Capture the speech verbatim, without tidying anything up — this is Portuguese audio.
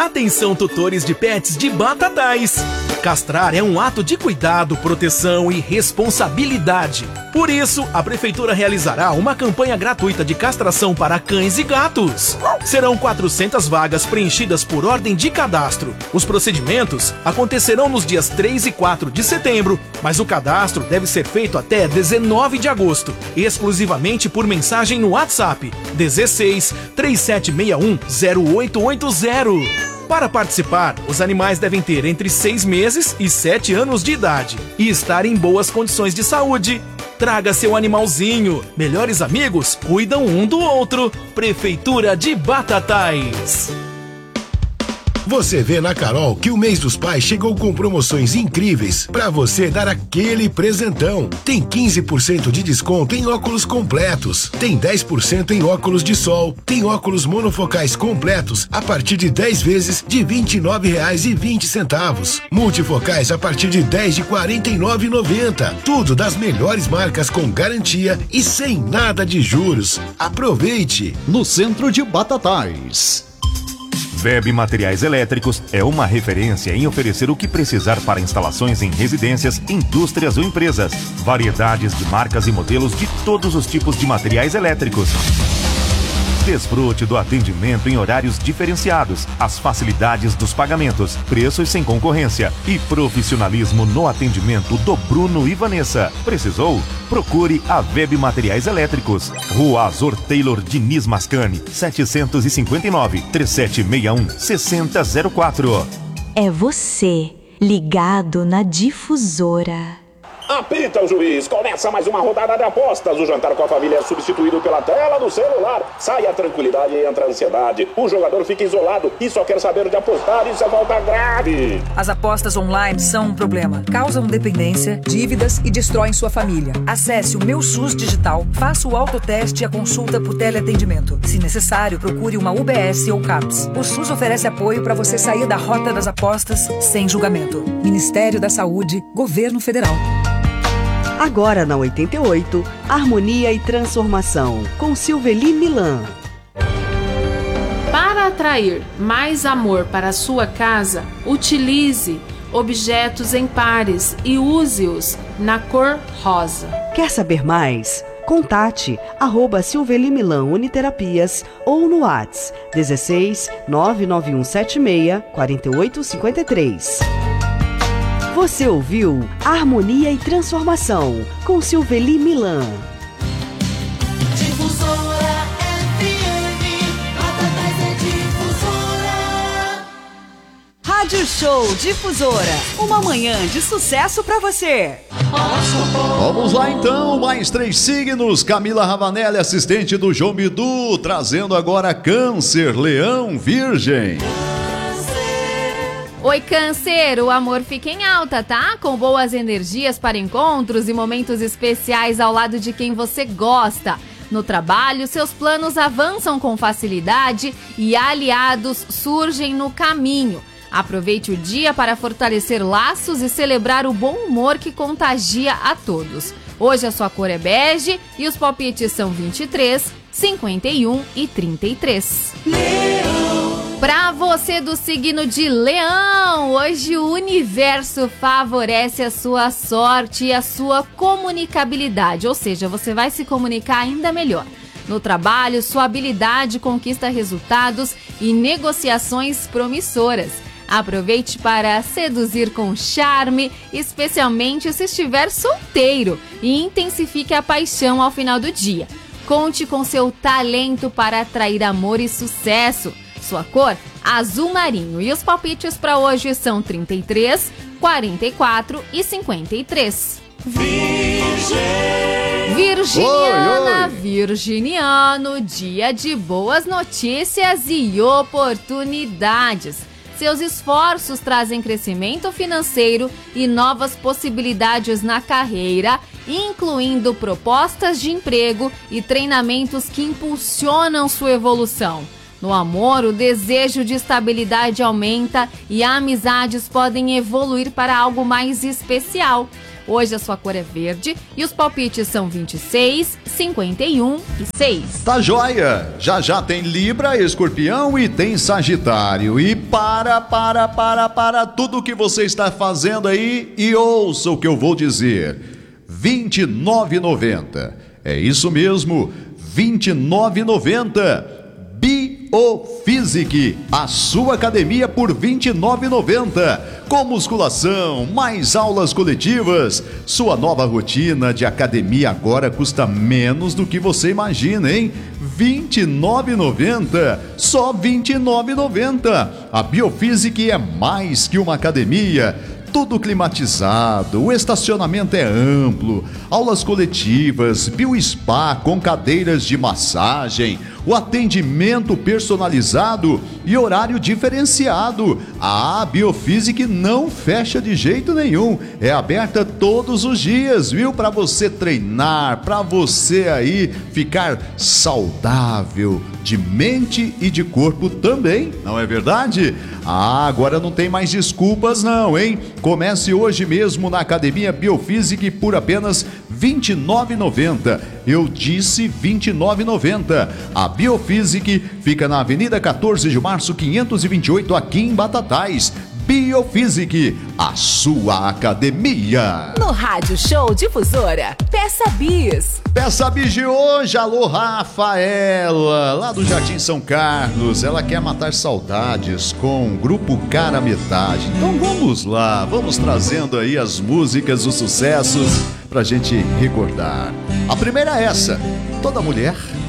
Atenção, tutores de pets de Batatais! Castrar é um ato de cuidado, proteção e responsabilidade. Por isso, a Prefeitura realizará uma campanha gratuita de castração para cães e gatos. Serão quatrocentas vagas preenchidas por ordem de cadastro. Os procedimentos acontecerão nos dias três e quatro de setembro, mas o cadastro deve ser feito até dezenove de agosto, exclusivamente por mensagem no WhatsApp dezesseis, três sete seis um, zero oito oito zero. Para participar, os animais devem ter entre seis meses e sete anos de idade e estar em boas condições de saúde. Traga seu animalzinho. Melhores amigos cuidam um do outro. Prefeitura de Batatais. Você vê na Carol que o mês dos pais chegou com promoções incríveis para você dar aquele presentão. Tem quinze por cento de desconto em óculos completos, tem dez por cento em óculos de sol, tem óculos monofocais completos a partir de dez vezes de vinte e nove reais e vinte centavos. Multifocais a partir de dez de quarenta e nove reais e noventa centavos. Tudo das melhores marcas com garantia e sem nada de juros. Aproveite! No centro de Batatais. Web Materiais Elétricos é uma referência em oferecer o que precisar para instalações em residências, indústrias ou empresas. Variedades de marcas e modelos de todos os tipos de materiais elétricos. Desfrute do atendimento em horários diferenciados, as facilidades dos pagamentos, preços sem concorrência e profissionalismo no atendimento do Bruno e Vanessa. Precisou? Procure a Web Materiais Elétricos. Rua Azor Taylor Diniz Mascani, setecentos e cinquenta e nove, três sete seis um, seis zero zero quatro. É você, ligado na Difusora. Apita o juiz, começa mais uma rodada de apostas. O jantar com a família é substituído pela tela do celular. Sai a tranquilidade e entra a ansiedade. O jogador fica isolado e só quer saber de apostar. Isso é falta grave. As apostas online são um problema. Causam dependência, dívidas e destroem sua família. Acesse o Meu SUS Digital, faça o autoteste e a consulta por teleatendimento. Se necessário, procure uma U B S ou CAPS. O SUS oferece apoio para você sair da rota das apostas sem julgamento. Ministério da Saúde, Governo Federal. Agora na oitenta e oito, Harmonia e Transformação, com Silveli Milan. Para atrair mais amor para a sua casa, utilize objetos em pares e use-os na cor rosa. Quer saber mais? Contate arroba Silveli Milan Uniterapias ou no WhatsApp dezesseis, nove nove um sete seis, quatro oito cinco três. Você ouviu Harmonia e Transformação, com Silveli Milan. Difusora F M, Batatais é Difusora. Rádio Show Difusora, uma manhã de sucesso pra você. Vamos lá então, mais três signos. Camila Ravanelli, assistente do João Bidu, trazendo agora Câncer, Leão, Virgem. Oi, Câncer, o amor fica em alta, tá? Com boas energias para encontros e momentos especiais ao lado de quem você gosta. No trabalho, seus planos avançam com facilidade e aliados surgem no caminho. Aproveite o dia para fortalecer laços e celebrar o bom humor que contagia a todos. Hoje a sua cor é bege e os palpites são vinte e três, cinquenta e um e trinta e três. Para você do signo de Leão, hoje o universo favorece a sua sorte e a sua comunicabilidade, ou seja, você vai se comunicar ainda melhor. No trabalho, sua habilidade conquista resultados e negociações promissoras. Aproveite para seduzir com charme, especialmente se estiver solteiro, e intensifique a paixão ao final do dia. Conte com seu talento para atrair amor e sucesso. Sua cor, azul marinho. E os palpites para hoje são trinta e três, quarenta e quatro e cinquenta e três. Virgem. Virginiana, oi, oi. Virginiano, dia de boas notícias e oportunidades. Seus esforços trazem crescimento financeiro e novas possibilidades na carreira, incluindo propostas de emprego e treinamentos que impulsionam sua evolução. No amor, o desejo de estabilidade aumenta e amizades podem evoluir para algo mais especial. Hoje a sua cor é verde e os palpites são vinte e seis, cinquenta e um e seis. Tá joia! Já já tem Libra, Escorpião e tem Sagitário. E para, para, para, para tudo que você está fazendo aí e ouça o que eu vou dizer. vinte e nove reais e noventa centavos. É isso mesmo, vinte e nove reais e noventa centavos. Biofísic, a sua academia por vinte e nove reais e noventa centavos. Com musculação, mais aulas coletivas. Sua nova rotina de academia agora custa menos do que você imagina, hein? vinte e nove reais e noventa centavos. Só vinte e nove reais e noventa centavos. A Biofísic é mais que uma academia. Tudo climatizado, o estacionamento é amplo, aulas coletivas, bio-spa com cadeiras de massagem, o atendimento personalizado e horário diferenciado. A Biofísic não fecha de jeito nenhum, é aberta todos os dias, viu? Para você treinar, para você aí ficar saudável de mente e de corpo também, não é verdade? Ah, agora não tem mais desculpas não, hein? Comece hoje mesmo na Academia Biofísic por apenas vinte e nove reais e noventa centavos. Eu disse vinte e nove reais e noventa centavos. A Biofísic fica na Avenida quatorze de março, quinhentos e vinte e oito, aqui em Batatais. Biofísic, a sua academia. No Rádio Show Difusora, Peça Bis. Peça Bis de hoje, alô Rafaela, lá do Jardim São Carlos. Ela quer matar saudades com o grupo Cara Metade. Então vamos lá, vamos trazendo aí as músicas, os sucessos pra gente recordar. A primeira é essa, Toda Mulher